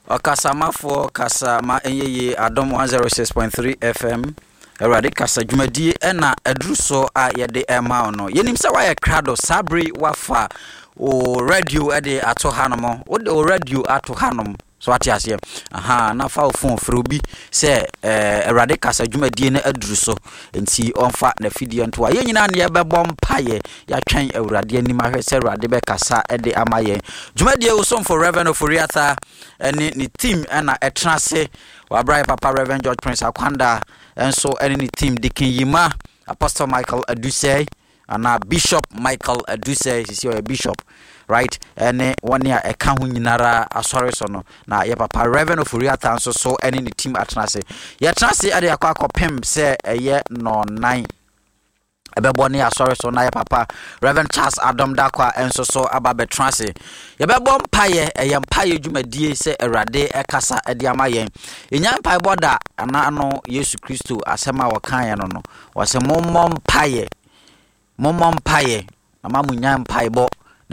Okasamafo kasa ma enyeye Adom 106.3 FM. Erade kasa dwumadi na adruso a yede ema no. Yenim se wa ye krado sabri wafa o radio de ato hanom. O radio ato hanom. So ati ase. Na fa ofon frobi se erade kasa dwumadi na adruso. Enti onfa na fidie nto. Ye nyina na ye bebom paye ya twen awurade anim ahwe se erade be kasa de amaye. Dwumadi o som for Reverend Oforiata ni team na etrase Wabright Papa Reverend George Prince Akwanda and so any team Dikin Yima, Apostle Michael Aduse, and Bishop Michael Aduse is your bishop, right? And 1 year a Kahunara, a sorry sono. Now, your Papa Reverend Oforiata, so any team at Nase. Yet, Nasi at the Aquaco Pim say a year no 9. Ebeboni asori so na papa Reverend Charles Adam Dakwa enso so ababe transe yebebom paye eyempaye dwumadie se erade ekasa ede amaye enya mpaye boda ana no Yesu Kristo asema wakan ye no wase mommom paye na mamunya mpaye bo